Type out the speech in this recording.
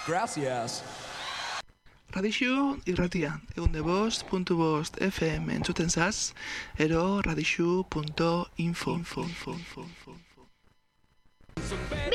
Gracias. Radixu irratia, egunde5.5 FM entzuten zaz, ero radixu.info.